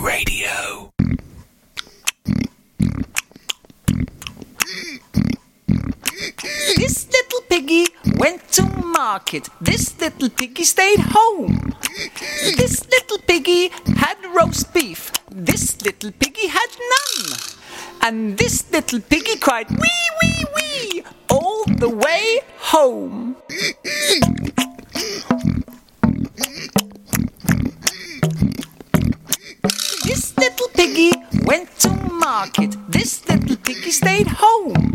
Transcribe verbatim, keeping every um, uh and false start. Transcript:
Radio. This little piggy went to market. This little piggy stayed home. This little piggy had roast beef. This little piggy had none. And this little piggy cried wee wee wee all the way home. This little piggy went to market. This little piggy stayed home.